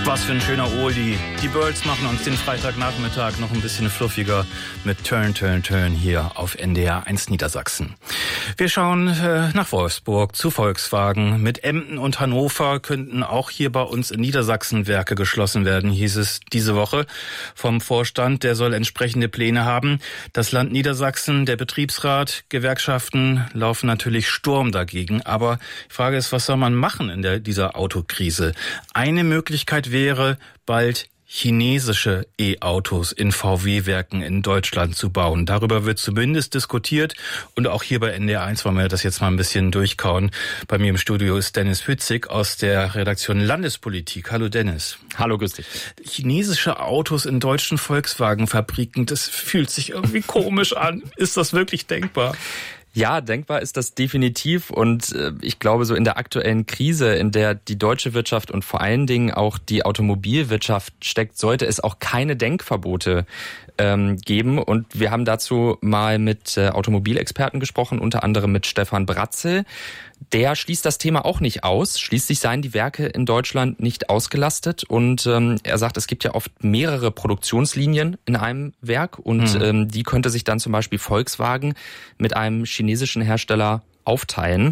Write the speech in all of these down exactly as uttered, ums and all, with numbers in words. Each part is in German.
Was für ein schöner Oldie. Die Birds machen uns den Freitagnachmittag noch ein bisschen fluffiger mit Turn, Turn, Turn hier auf N D R eins Niedersachsen. Wir schauen äh, nach Wolfsburg zu Volkswagen. Mit Emden und Hannover könnten auch hier bei uns in Niedersachsen Werke geschlossen werden, hieß es diese Woche vom Vorstand. Der soll entsprechende Pläne haben. Das Land Niedersachsen, der Betriebsrat, Gewerkschaften laufen natürlich Sturm dagegen. Aber die Frage ist, was soll man machen in der, dieser Autokrise? Eine Möglichkeit wäre, bald chinesische E-Autos in V W-Werken in Deutschland zu bauen. Darüber wird zumindest diskutiert und auch hier bei N D R eins wollen wir das jetzt mal ein bisschen durchkauen. Bei mir im Studio ist Dennis Pützig aus der Redaktion Landespolitik. Hallo Dennis. Hallo, grüß dich. Chinesische Autos in deutschen Volkswagen-Fabriken, das fühlt sich irgendwie komisch an. Ist das wirklich denkbar? Ja, denkbar ist das definitiv und ich glaube, so in der aktuellen Krise, in der die deutsche Wirtschaft und vor allen Dingen auch die Automobilwirtschaft steckt, sollte es auch keine Denkverbote ähm, geben. Und wir haben dazu mal mit äh, Automobilexperten gesprochen, unter anderem mit Stefan Bratzel. Der schließt das Thema auch nicht aus. Schließlich seien die Werke in Deutschland nicht ausgelastet und ähm, er sagt, es gibt ja oft mehrere Produktionslinien in einem Werk und mhm. ähm, die könnte sich dann zum Beispiel Volkswagen mit einem chinesischen Hersteller aufteilen.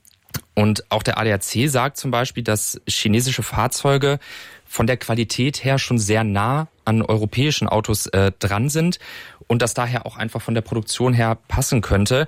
Und auch der A D A C sagt zum Beispiel, dass chinesische Fahrzeuge von der Qualität her schon sehr nah an europäischen Autos äh, dran sind und das daher auch einfach von der Produktion her passen könnte.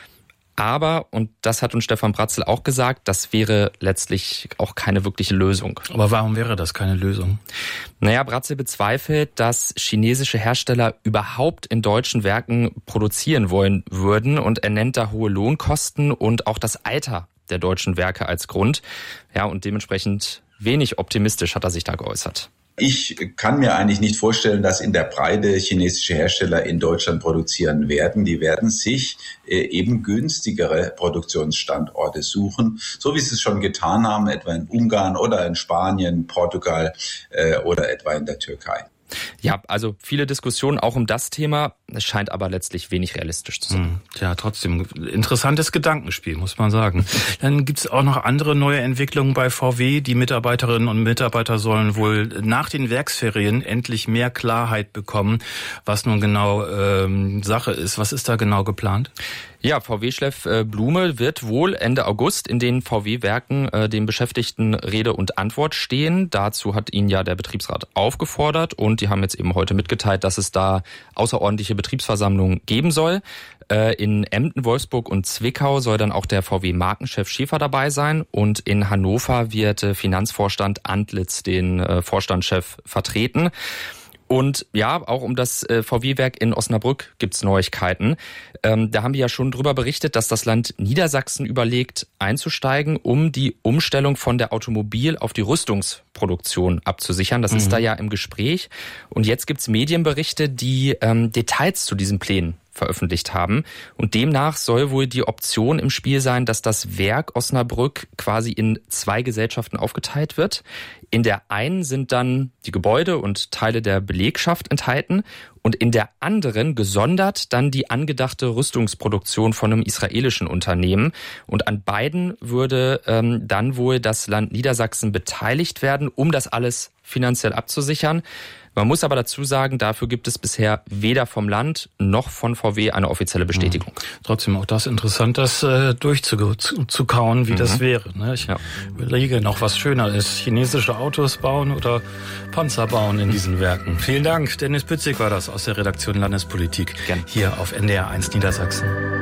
Aber, und das hat uns Stefan Bratzel auch gesagt, das wäre letztlich auch keine wirkliche Lösung. Aber warum wäre das keine Lösung? Naja, Bratzel bezweifelt, dass chinesische Hersteller überhaupt in deutschen Werken produzieren wollen würden und er nennt da hohe Lohnkosten und auch das Alter der deutschen Werke als Grund. Ja, und dementsprechend wenig optimistisch hat er sich da geäußert. Ich kann mir eigentlich nicht vorstellen, dass in der Breite chinesische Hersteller in Deutschland produzieren werden. Die werden sich äh, eben günstigere Produktionsstandorte suchen, so wie sie es schon getan haben, etwa in Ungarn oder in Spanien, Portugal äh, oder etwa in der Türkei. Ja, also viele Diskussionen auch um das Thema. Es scheint aber letztlich wenig realistisch zu sein. Hm, ja, trotzdem interessantes Gedankenspiel, muss man sagen. Dann gibt's auch noch andere neue Entwicklungen bei V W. Die Mitarbeiterinnen und Mitarbeiter sollen wohl nach den Werksferien endlich mehr Klarheit bekommen, was nun genau ähm, Sache ist. Was ist da genau geplant? Ja, V W-Chef Blume wird wohl Ende August in den V W-Werken äh, den Beschäftigten Rede und Antwort stehen. Dazu hat ihn ja der Betriebsrat aufgefordert und die haben jetzt eben heute mitgeteilt, dass es da außerordentliche Betriebsversammlungen geben soll. Äh, in Emden, Wolfsburg und Zwickau soll dann auch der V W-Markenchef Schäfer dabei sein und in Hannover wird äh, Finanzvorstand Antlitz den äh, Vorstandschef vertreten. Und ja, auch um das äh, V W-Werk in Osnabrück gibt's Neuigkeiten. Ähm, da haben wir ja schon drüber berichtet, dass das Land Niedersachsen überlegt, einzusteigen, um die Umstellung von der Automobil- auf die Rüstungsproduktion abzusichern. Das mhm. ist da ja im Gespräch. Und jetzt gibt's Medienberichte, die ähm, Details zu diesen Plänen veröffentlicht haben. Und demnach soll wohl die Option im Spiel sein, dass das Werk Osnabrück quasi in zwei Gesellschaften aufgeteilt wird. In der einen sind dann die Gebäude und Teile der Belegschaft enthalten und in der anderen gesondert dann die angedachte Rüstungsproduktion von einem israelischen Unternehmen. Und an beiden würde ähm, dann wohl das Land Niedersachsen beteiligt werden, um das alles finanziell abzusichern. Man muss aber dazu sagen, dafür gibt es bisher weder vom Land noch von V W eine offizielle Bestätigung. Mhm. Trotzdem auch das interessant, das äh, durchzukauen, wie mhm. das wäre. Ne? Ich ja. überlege noch, was schöner ist, chinesische Autos bauen oder Panzer bauen in diesen Werken. Vielen Dank, Dennis Pützig war das aus der Redaktion Landespolitik. Gern. Hier auf N D R eins Niedersachsen.